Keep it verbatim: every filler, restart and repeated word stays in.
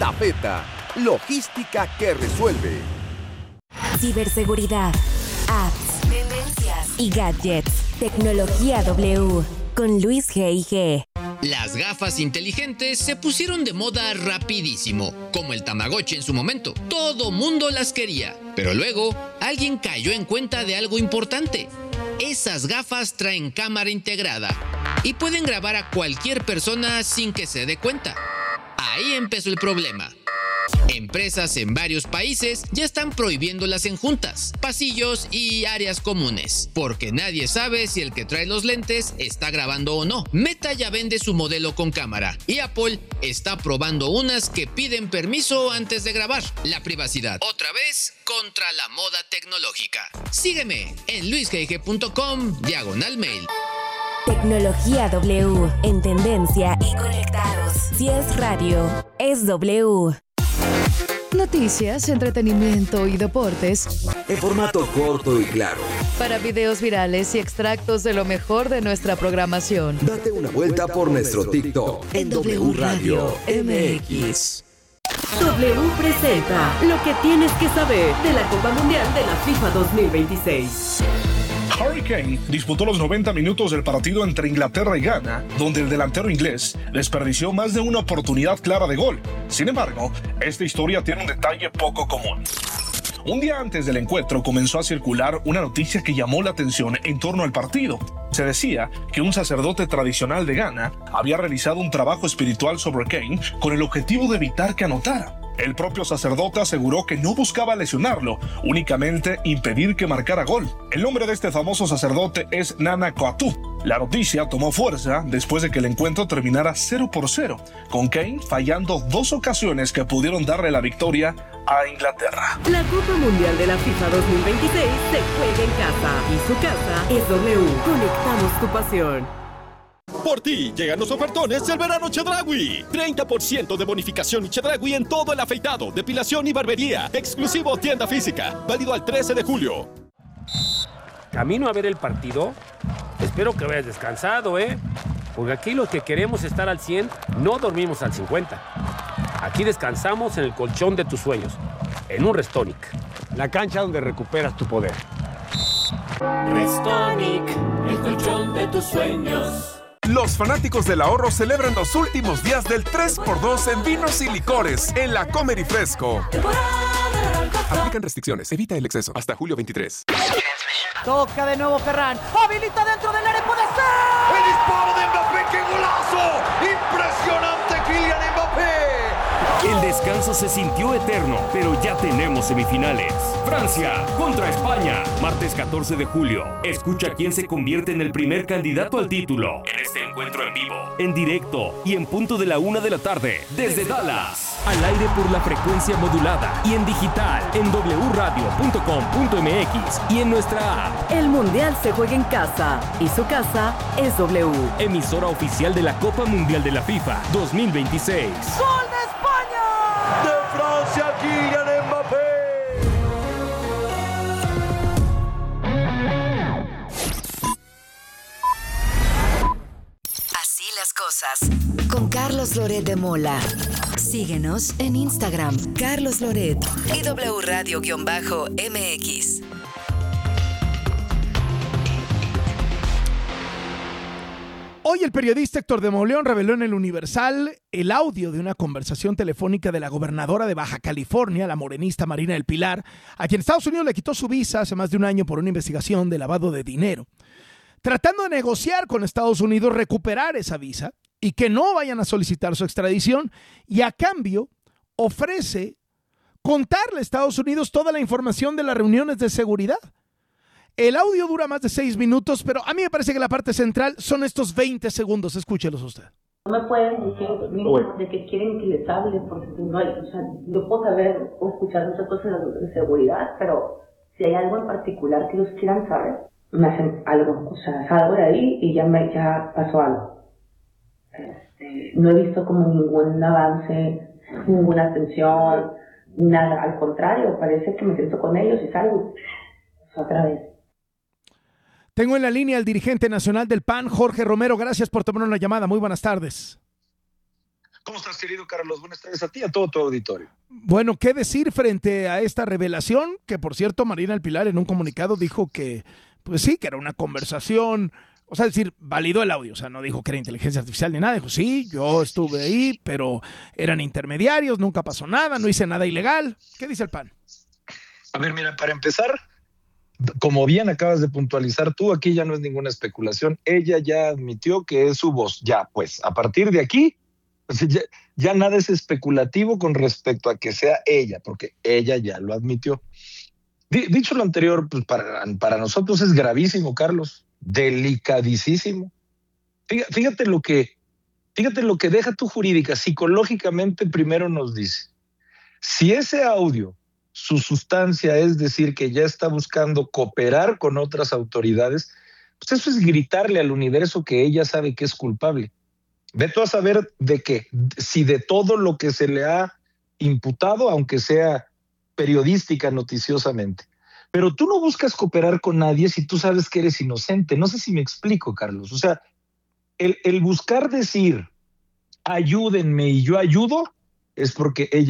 Estafeta, logística que resuelve. Ciberseguridad, apps, tendencias y gadgets. Tecnología W con Luis G I G. Las gafas inteligentes se pusieron de moda rapidísimo, como el Tamagotchi en su momento. Todo mundo las quería, pero luego alguien cayó en cuenta de algo importante. Esas gafas traen cámara integrada y pueden grabar a cualquier persona sin que se dé cuenta. Ahí empezó el problema. Empresas en varios países ya están prohibiéndolas en juntas, pasillos y áreas comunes, porque nadie sabe si el que trae los lentes está grabando o no. Meta ya vende su modelo con cámara y Apple está probando unas que piden permiso antes de grabar. La privacidad, otra vez, contra la moda tecnológica. Sígueme en luisgig.com diagonal mail. Tecnología W, en tendencia y conectados. Si es radio, es W. Noticias, entretenimiento y deportes En formato corto y claro. para videos virales y extractos de lo mejor de nuestra programación. Date una vuelta por nuestro TikTok en W Radio M X. W presenta lo que tienes que saber de la Copa Mundial de la FIFA dos mil veintiséis. Harry Kane disputó los noventa minutos del partido entre Inglaterra y Ghana, donde el delantero inglés desperdició más de una oportunidad clara de gol. Sin embargo, esta historia tiene un detalle poco común. Un día antes del encuentro comenzó a circular una noticia que llamó la atención en torno al partido. Se decía que un sacerdote tradicional de Ghana había realizado un trabajo espiritual sobre Kane con el objetivo de evitar que anotara. El propio sacerdote aseguró que no buscaba lesionarlo, únicamente impedir que marcara gol. El nombre de este famoso sacerdote es Nana Coatú. La noticia tomó fuerza después de que el encuentro terminara cero por cero, con Kane fallando dos ocasiones que pudieron darle la victoria a Inglaterra. La Copa Mundial de la FIFA dos mil veintiséis se juega en casa y su casa es W. Conectamos tu pasión. Por ti, llegan los ofertones del verano Chedraui. treinta por ciento de bonificación y Chedraui en todo el afeitado, depilación y barbería. Exclusivo tienda física. Válido al trece de julio. Camino a ver el partido. Espero que vayas descansado, ¿eh? Porque aquí los que queremos estar al cien, no dormimos al cincuenta. Aquí descansamos en el colchón de tus sueños, en un Restonic. La cancha donde recuperas tu poder. Restonic, el colchón de tus sueños. Los fanáticos del ahorro celebran los últimos días del tres por dos en vinos y licores en la Comer y Fresco. Aplican restricciones, evita el exceso. Hasta julio veintitrés. Toca de nuevo Ferran. Habilita dentro del área, puede ser. El disparo de Mbappé, ¡qué golazo! Impresionante Kylian Mbappé. El descanso se sintió eterno, pero ya tenemos semifinales. Francia contra España, martes catorce de julio. Escucha quién se convierte en el primer candidato al título en este encuentro en vivo, en directo y en punto de la una de la tarde, desde Dallas. Al aire por la frecuencia modulada y en digital en doble u radio punto com punto m x y en nuestra app. El Mundial se juega en casa y su casa es W. Emisora oficial de la Copa Mundial de la FIFA dos mil veintiséis. ¡Gol de España! De Francia, Kylian Mbappé. Así las cosas. Con Carlos Loret de Mola. Síguenos en Instagram, Carlos Loret y W Radio-M X. Hoy el periodista Héctor de Mauleón reveló en el Universal el audio de una conversación telefónica de la gobernadora de Baja California, la morenista Marina del Pilar, a quien Estados Unidos le quitó su visa hace más de un año por una investigación de lavado de dinero, tratando de negociar con Estados Unidos recuperar esa visa y que no vayan a solicitar su extradición, y a cambio ofrece contarle a Estados Unidos toda la información de las reuniones de seguridad. El audio dura más de seis minutos, pero a mí me parece que la parte central son estos veinte segundos. Escúchelos usted. No me pueden decir de que quieren que les hable, porque no hay, o sea, yo puedo saber o escuchar muchas cosas de seguridad, pero si hay algo en particular que ellos quieran saber, me hacen algo, o sea, salgo de ahí y ya me ya pasó algo. Este, no he visto como ningún avance, ninguna atención, nada, al contrario, parece que me siento con ellos y salgo otra vez. Tengo en la línea al dirigente nacional del P A N, Jorge Romero. Gracias por tomar una llamada. Muy buenas tardes. ¿Cómo estás, querido Carlos? Buenas tardes a ti y a todo tu auditorio. Bueno, ¿qué decir frente a esta revelación? Que, por cierto, Marina del Pilar en un comunicado dijo que, pues sí, que era una conversación, o sea, es decir, validó el audio, o sea, no dijo que era inteligencia artificial ni nada, dijo, sí, yo estuve ahí, pero eran intermediarios, nunca pasó nada, no hice nada ilegal. ¿Qué dice el P A N? A ver, mira, para empezar, como bien acabas de puntualizar tú, aquí ya no es ninguna especulación, ella ya admitió que es su voz, ya, pues, a partir de aquí, pues ya, ya nada es especulativo con respecto a que sea ella, porque ella ya lo admitió. D- dicho lo anterior, pues para, para nosotros es gravísimo, Carlos, delicadísimo. Fíjate, fíjate lo que, fíjate lo que deja tu jurídica, psicológicamente primero nos dice, si ese audio, su sustancia es decir que ya está buscando cooperar con otras autoridades, pues eso es gritarle al universo que ella sabe que es culpable. Ve tú a saber de qué, si de todo lo que se le ha imputado, aunque sea periodística, noticiosamente. Pero tú no buscas cooperar con nadie si tú sabes que eres inocente. No sé si me explico, Carlos. O sea, el, el buscar decir, ayúdenme y yo ayudo, es porque ella